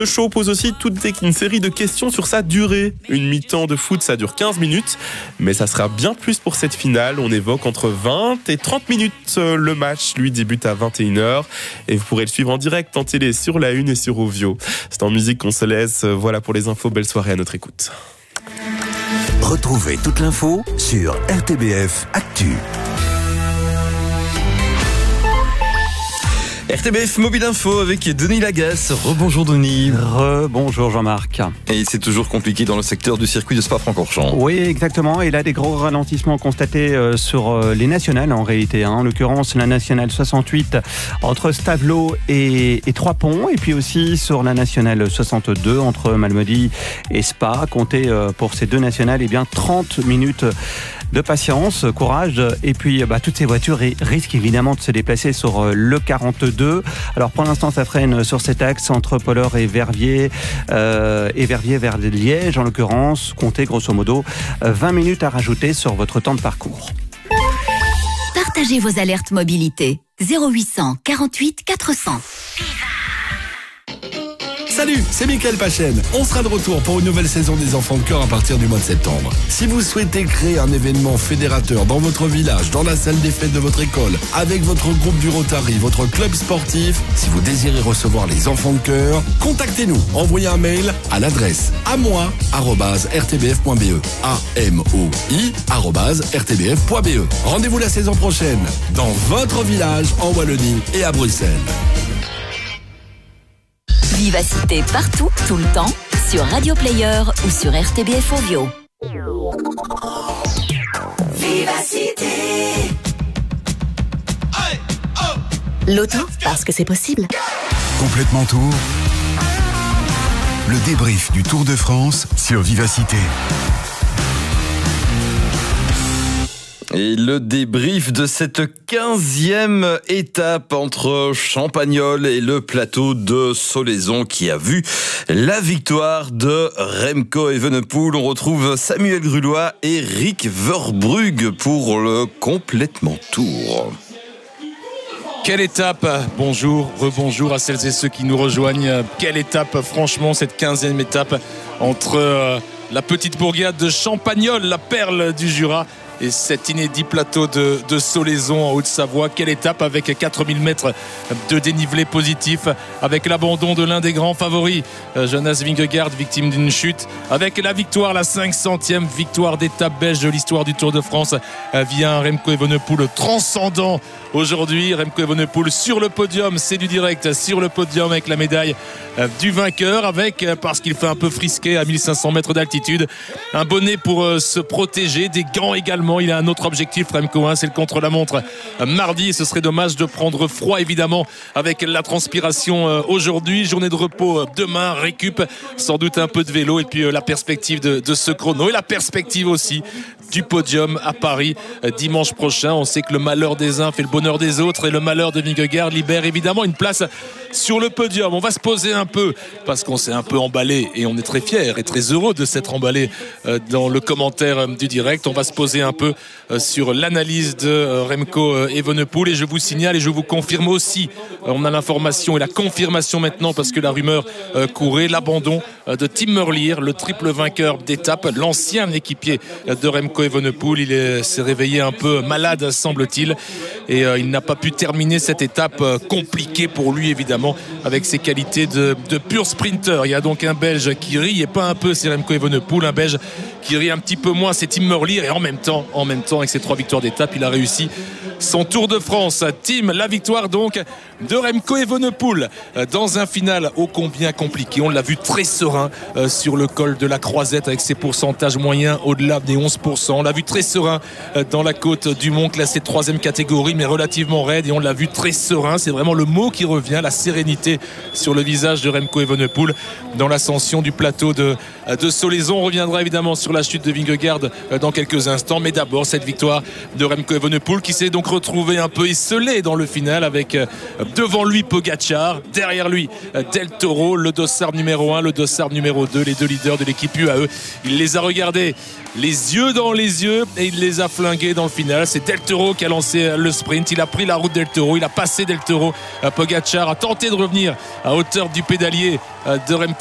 Le show pose aussi toute une série de questions sur sa durée. Une mi-temps de foot, ça dure 15 minutes, mais ça sera bien plus pour cette finale. On évoque entre 20 et 30 minutes. Le match, lui, débute à 21h et vous pourrez le suivre en direct en télé sur La Une et sur Ovio. C'est en musique qu'on se laisse. Voilà pour les infos. Belle soirée à notre écoute. Retrouvez toute l'info sur RTBF Actu. RTBF Mobile Info avec Denis Lagasse. Rebonjour Denis. Rebonjour Jean-Marc. Et c'est toujours compliqué dans le secteur du circuit de Spa-Francorchamps. Oui, exactement. Et là, des gros ralentissements constatés sur les nationales en réalité. En l'occurrence, la nationale 68 entre Stavelot et Trois-Ponts. Et puis aussi sur la nationale 62 entre Malmedy et Spa. Comptez pour ces deux nationales 30 minutes de patience, courage. Et puis toutes ces voitures risquent évidemment de se déplacer sur le 42. Alors pour l'instant ça freine sur cet axe entre Polleur et Verviers vers Liège en l'occurrence. Comptez grosso modo 20 minutes à rajouter sur votre temps de parcours. Partagez vos alertes mobilité 0800 48 400. Salut, c'est Mickaël Pachen. On sera de retour pour une nouvelle saison des Enfants de Cœur à partir du mois de septembre. Si vous souhaitez créer un événement fédérateur dans votre village, dans la salle des fêtes de votre école, avec votre groupe du Rotary, votre club sportif, si vous désirez recevoir les Enfants de Cœur, contactez-nous. Envoyez un mail à l'adresse amoi@rtbf.be. amoi@rtbf.be. Rendez-vous la saison prochaine dans votre village en Wallonie et à Bruxelles. Vivacité partout, tout le temps, sur Radio Player ou sur RTBF Ovio. Vivacité. L'auto, parce que c'est possible. Complètement Tour. Le débrief du Tour de France sur Vivacité. Et le débrief de cette 15e étape entre Champagnole et le plateau de Solaizon qui a vu la victoire de Remco Evenepoel. On retrouve Samuel Grulois et Rick Verbrugge pour le complètement tour. Quelle étape, bonjour, rebonjour à celles et ceux qui nous rejoignent. Quelle étape, franchement, cette 15e étape entre la petite bourgade de Champagnole, la perle du Jura, et cet inédit plateau de Solaizon en Haute-Savoie. Quelle étape avec 4000 mètres de dénivelé positif, avec l'abandon de l'un des grands favoris, Jonas Vingegaard, victime d'une chute, avec la victoire, la 500e victoire d'étape belge de l'histoire du Tour de France via un Remco Evenepoel transcendant. Aujourd'hui, Remco Evenepoel sur le podium, c'est du direct sur le podium avec la médaille du vainqueur, avec, parce qu'il fait un peu frisqué à 1500 mètres d'altitude, un bonnet pour se protéger, des gants également. Il a un autre objectif, Remco, c'est le contre-la-montre mardi. Ce serait dommage de prendre froid, évidemment, avec la transpiration aujourd'hui. Journée de repos demain, récup, sans doute un peu de vélo, et puis la perspective de ce chrono, et la perspective aussi du podium à Paris dimanche prochain. On sait que le malheur des uns fait le bonheur des autres, et le malheur de Vingegaard libère évidemment une place sur le podium. On va se poser un peu, parce qu'on s'est un peu emballé, et on est très fiers et très heureux de s'être emballé dans le commentaire du direct. On va se poser un peu sur l'analyse de Remco Evenepoel, et je vous signale et je vous confirme aussi, on a l'information et la confirmation maintenant, parce que la rumeur courait, l'abandon de Tim Merlier, le triple vainqueur d'étape, l'ancien équipier de Remco Evenepoel. Il s'est réveillé un peu malade, semble-t-il, et il n'a pas pu terminer cette étape compliquée pour lui, évidemment, avec ses qualités de pur sprinter. Il y a donc un Belge qui rit, et pas un peu, c'est Remco Evenepoel. Un Belge qui rit un petit peu moins, c'est Tim Merlier, et en même temps, avec ses 3 victoires d'étape, il a réussi son Tour de France. Tim, la victoire donc de Remco Evenepoel dans un final ô combien compliqué. On l'a vu très serein sur le col de la Croisette, avec ses pourcentages moyens au-delà des 11%. On l'a vu très serein dans la côte du Mont, classé 3e catégorie, mais relativement raide, et on l'a vu très serein. C'est vraiment le mot qui revient, la sérénité sur le visage de Remco Evenepoel dans l'ascension du plateau de Solaizon. On reviendra évidemment sur la chute de Vingegaard dans quelques instants, mais d'abord cette victoire de Remco Evenepoel qui s'est donc retrouvé un peu esselé dans le final avec devant lui Pogačar, derrière lui Del Toro, le dossard numéro 1, le dossard numéro 2, les deux leaders de l'équipe UAE. Il les a regardés les yeux dans les yeux et il les a flingués dans le final. C'est Del Toro qui a lancé le sprint, il a pris la route Del Toro, il a passé Del Toro. Pogačar a tenté de revenir à hauteur du pédalier de Remco